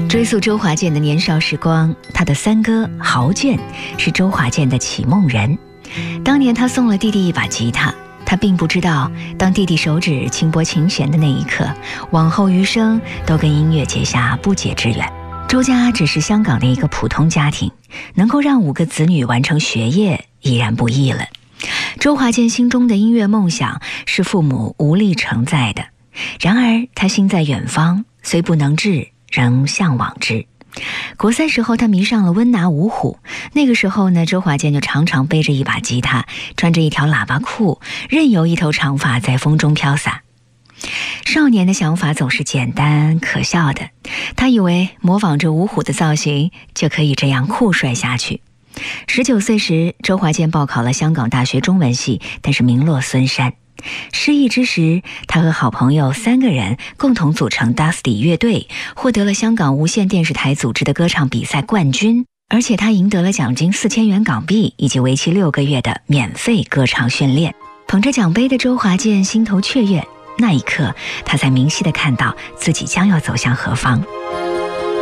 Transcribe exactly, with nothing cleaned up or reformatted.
追溯周华健的年少时光，他的三哥豪健是周华健的启蒙人。当年他送了弟弟一把吉他，他并不知道，当弟弟手指轻拨琴弦的那一刻，往后余生都跟音乐结下不解之缘。周家只是香港的一个普通家庭，能够让五个子女完成学业已然不易了。周华健心中的音乐梦想是父母无力承载的，然而他心在远方，虽不能至，仍向往之。国三时候，他迷上了温拿五虎。那个时候呢，周华健就常常背着一把吉他，穿着一条喇叭裤，任由一头长发在风中飘洒。少年的想法总是简单可笑的，他以为模仿着五虎的造型就可以这样酷帅下去。十九岁时，周华健报考了香港大学中文系，但是名落孙山。失意之时，他和好朋友三个人共同组成 Dusty 乐队，获得了香港无线电视台组织的歌唱比赛冠军，而且他赢得了奖金四千元港币以及为期六个月的免费歌唱训练。捧着奖杯的周华健心头雀跃，那一刻他才明晰地看到自己将要走向何方。